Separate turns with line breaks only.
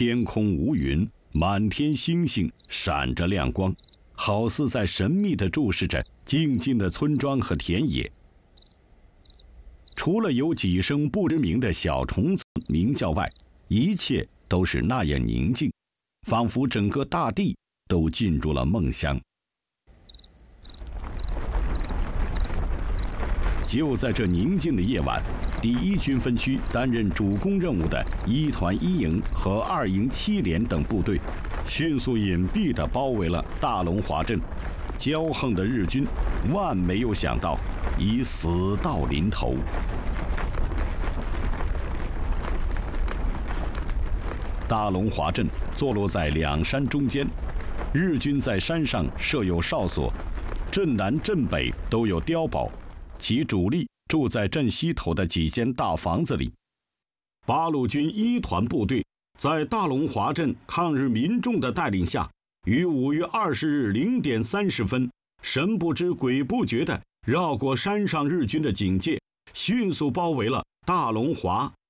天空无云，满天星星闪着亮光，好似在神秘地注视着静静的村庄和田野。除了有几声不知名的小虫子鸣叫外，一切都是那样宁静，仿佛整个大地都进入了梦乡。就在这宁静的夜晚，第1军分区担任主攻任务的1团1营和2营7连等部队，迅速隐蔽地包围了大龙华镇。骄横的日军万没有想到，已死到临头。大龙华镇坐落在2山中间，日军在山上设有哨所，镇南镇北都有碉堡。其主力住在镇西头的几间大房子里。八路军1团部队在大龙华镇抗日民众的带领下，于5月20日0点30分，神不知鬼不觉地绕过山上日军的警戒，迅速包围了大龙华、